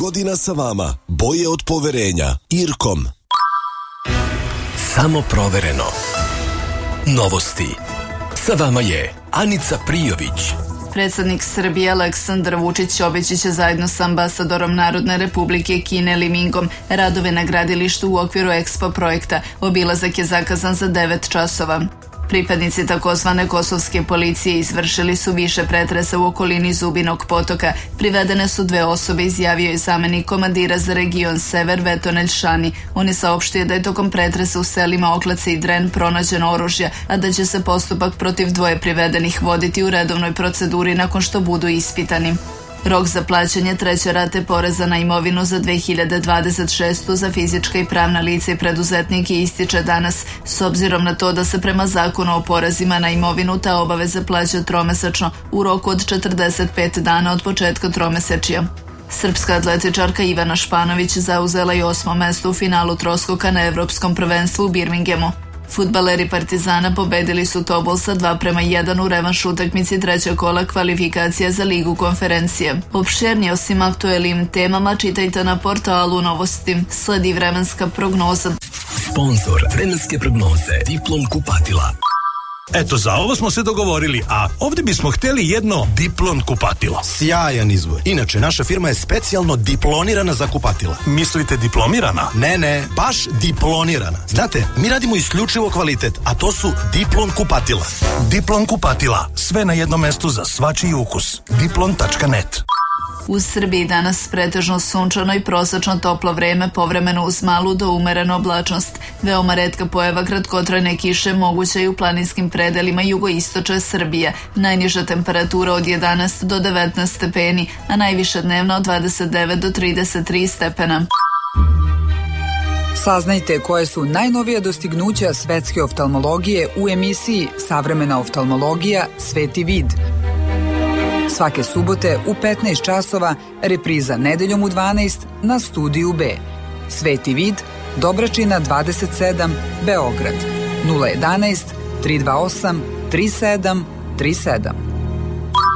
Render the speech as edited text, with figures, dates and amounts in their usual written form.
godina sa vama. Boje od poverenja. Irkom. Samo provereno. Novosti. Sa vama je Anica Prijović. Predsjednik Srbije Aleksandar Vučić obeći će zajedno sa ambasadorom Narodne republike Kine Li Mingom radove na gradilištu u okviru EXPO projekta. Obilazak je zakazan za 9 časova. Pripadnici takozvane kosovske policije izvršili su više pretresa u okolini Zubinog potoka. Privedene su 2 osobe, izjavio je zamenik komandira za region Sever Veton Elšani. On je saopštio da je tokom pretresa u selima Oklace i Dren pronađeno oružje, a da će se postupak protiv 2 privedenih voditi u redovnoj proceduri nakon što budu ispitani. Rok za plaćanje 3. rate poreza na imovinu za 2026. za fizička i pravna lica i preduzetnike ističe danas, s obzirom na to da se prema zakonu o porezima na imovinu ta obaveza plaća tromesečno u roku od 45 dana od početka tromesečja. Srpska atletičarka Ivana Španović zauzela je 8. mesto u finalu troskoka na Evropskom prvenstvu u Birminghamu. Fudbaleri Partizana pobedili su Tobol sa 2:1 u revanš utakmici 3. kola kvalifikacija za Ligu konferencije. Opširnije o svim aktuelnim temama čitajte na portalu Novosti. Sledi vremenska prognoza. Sponzor vremenske prognoze Diplom kupatila. Eto, za ovo smo se dogovorili, a ovdje bismo htjeli jedno Diplom kupatilo. Sjajan izbor. Inače, naša firma je specijalno diplonirana za kupatila. Mislite diplomirana? Ne, baš diplonirana. Znate, mi radimo isključivo kvalitet, a to su Diplom kupatila. Diplom kupatila. Sve na jednom mestu za svačiji ukus. Diplom.net. U Srbiji danas pretežno sunčano i prosečno toplo vreme, povremeno uz malu do umerenu oblačnost. Veoma retka pojava kratkotrajne kiše moguća i u planinskim predelima jugoistočne Srbije. Najniža temperatura od 11 do 19 stepeni, a najviša dnevna od 29 do 33 stepena. Saznajte koje su najnovija dostignuća svetske oftalmologije u emisiji Savremena oftalmologija – Sveti vid. Svake subote u 15 časova, repriza nedeljom u 12 na Studiju B. Sveti vid, Dobračina 27, Beograd. 011 328 3737.